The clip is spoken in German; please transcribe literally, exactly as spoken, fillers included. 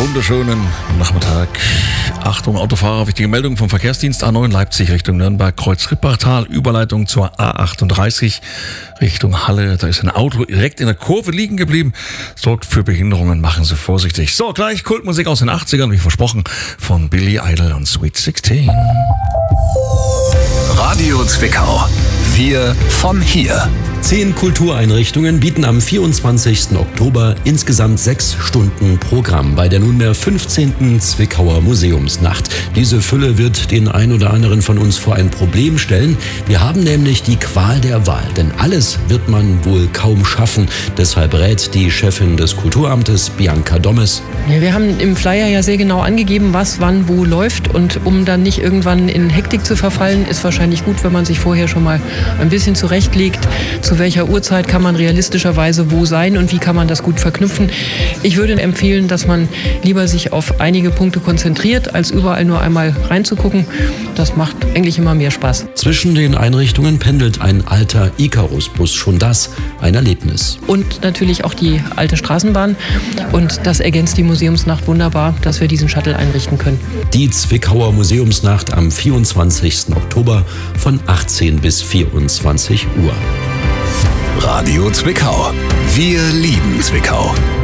wunderschönen Nachmittag. Achtung, Autofahrer, wichtige Meldung vom Verkehrsdienst A neun Leipzig Richtung Nürnberg, Kreuz Rippachtal, Überleitung zur A achtunddreißig Richtung Halle. Da ist ein Auto direkt in der Kurve liegen geblieben. Sorgt für Behinderungen, machen Sie vorsichtig. So, gleich Kultmusik aus den achtzigern, wie versprochen, von Billy Idol und Sweet sixteen. Radio Zwickau. Wir von hier. Zehn Kultureinrichtungen bieten am vierundzwanzigsten Oktober insgesamt sechs Stunden Programm bei der nunmehr fünfzehnten Zwickauer Museumsnacht. Diese Fülle wird den ein oder anderen von uns vor ein Problem stellen. Wir haben nämlich die Qual der Wahl, denn alles wird man wohl kaum schaffen. Deshalb rät die Chefin des Kulturamtes, Bianca Dommes. Ja, wir haben im Flyer ja sehr genau angegeben, was wann wo läuft, und um dann nicht irgendwann in Hektik zu verfallen, ist wahrscheinlich gut, wenn man sich vorher schon mal ein bisschen zurechtlegt, zu welcher Uhrzeit kann man realistischerweise wo sein und wie kann man das gut verknüpfen. Ich würde empfehlen, dass man lieber sich auf einige Punkte konzentriert, als überall nur einmal reinzugucken. Das macht eigentlich immer mehr Spaß. Zwischen den Einrichtungen pendelt ein alter Icarus-Bus, schon das ein Erlebnis. Und natürlich auch die alte Straßenbahn, und das ergänzt die Museumsnacht wunderbar, dass wir diesen Shuttle einrichten können. Die Zwickauer Museumsnacht am vierundzwanzigsten Oktober von achtzehn bis vierundzwanzig Uhr. Radio Zwickau. Wir lieben Zwickau.